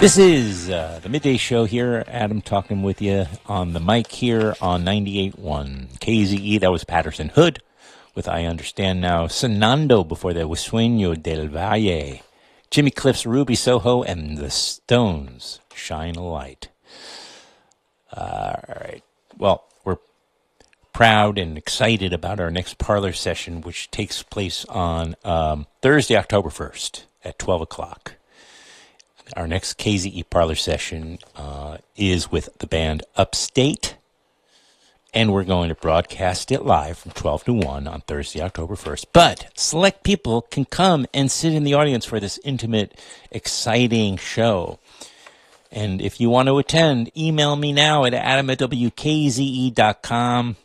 This is the Midday Show here. Adam talking with you on the mic here on 98.1 KZE. That was Patterson Hood with I Understand Now. Sonando before that was Sueño del Valle. Jimmy Cliff's Ruby Soho and the Stones, Shine a Light. All right. Well, we're proud and excited about our next parlor session, which takes place on Thursday, October 1st at 12 o'clock. Our next KZE parlor session is with the band Upstate, and we're going to broadcast it live from 12 to 1 on Thursday, October 1st. But select people can come and sit in the audience for this intimate, exciting show. And if you want to attend, email me now at adam@wkze.com,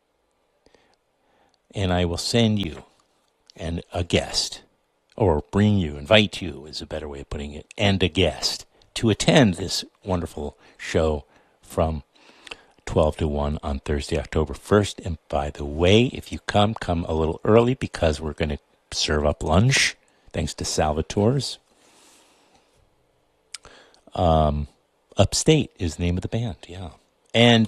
and I will send you a guest. Or invite you is a better way of putting it, and a guest to attend this wonderful show from 12 to 1 on Thursday, October 1st. And by the way, if you come a little early because we're going to serve up lunch, thanks to Salvatore's. Upstate is the name of the band, yeah. And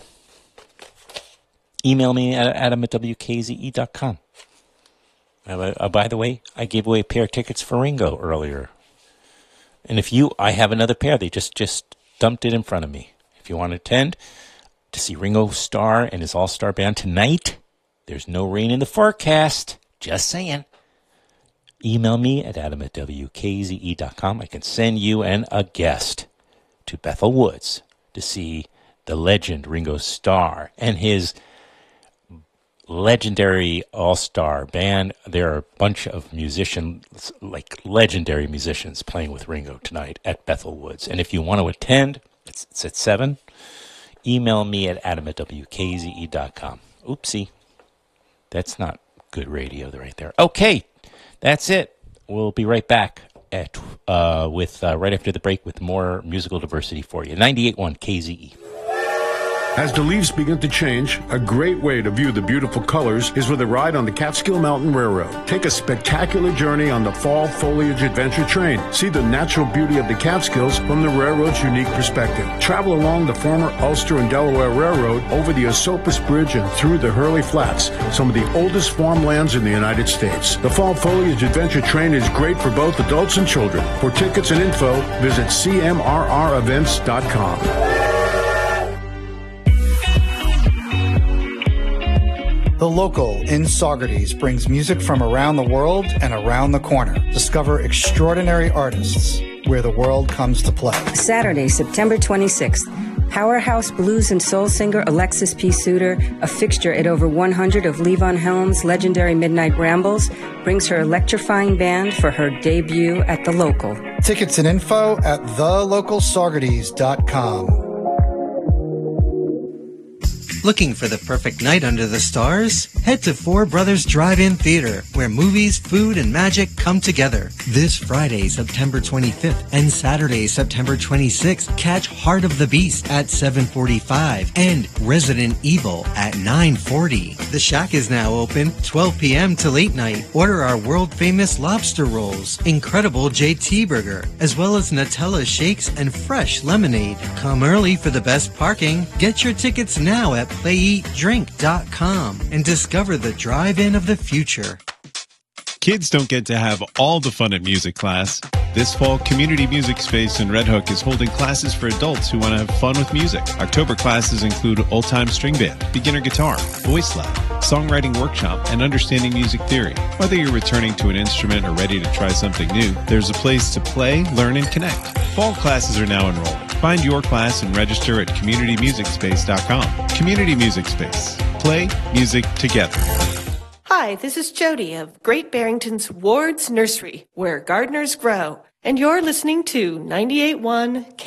email me at adam@wkze.com. By the way, I gave away a pair of tickets for Ringo earlier. And I have another pair. They just dumped it in front of me. If you want to attend to see Ringo Starr and his all-star band tonight, there's no rain in the forecast. Just saying. Email me at adam@wkze.com. I can send you a guest to Bethel Woods to see the legend Ringo Starr and his legendary all-star band. There are a bunch of musicians, like legendary musicians, playing with Ringo tonight at Bethel Woods. And if you want to attend, it's at 7. Email me at adam@wkze.com. Oopsie. That's not good radio right there. Okay, that's it. We'll be right back right after the break with more musical diversity for you. 98.1 KZE. As the leaves begin to change, a great way to view the beautiful colors is with a ride on the Catskill Mountain Railroad. Take a spectacular journey on the Fall Foliage Adventure Train. See the natural beauty of the Catskills from the railroad's unique perspective. Travel along the former Ulster and Delaware Railroad over the Esopus Bridge and through the Hurley Flats, some of the oldest farmlands in the United States. The Fall Foliage Adventure Train is great for both adults and children. For tickets and info, visit cmrrevents.com. The Local in Saugerties brings music from around the world and around the corner. Discover extraordinary artists where the world comes to play. Saturday, September 26th. Powerhouse blues and soul singer Alexis P. Suter, a fixture at over 100 of Levon Helm's legendary Midnight Rambles, brings her electrifying band for her debut at The Local. Tickets and info at thelocalsaugerties.com. Looking for the perfect night under the stars? Head to Four Brothers Drive-In Theater, where movies, food, and magic come together. This Friday, September 25th, and Saturday, September 26th, catch Heart of the Beast at 7:45 and Resident Evil at 9:40. The Shack is now open 12 p.m. to late night. Order our world-famous lobster rolls, incredible JT Burger, as well as Nutella shakes and fresh lemonade. Come early for the best parking. Get your tickets now at playeatdrink.com and discover the drive-in of the future. Kids don't get to have all the fun at music class. This fall, Community Music Space in Red Hook is holding classes for adults who want to have fun with music. October classes include old-time string band, beginner guitar, voice lab, songwriting workshop, and understanding music theory. Whether you're returning to an instrument or ready to try something new, there's a place to play, learn, and connect. Fall classes are now enrolling. Find your class and register at communitymusicspace.com. Community Music Space. Play music together. Hi, this is Jody of Great Barrington's Ward's Nursery, where gardeners grow. And you're listening to 98.1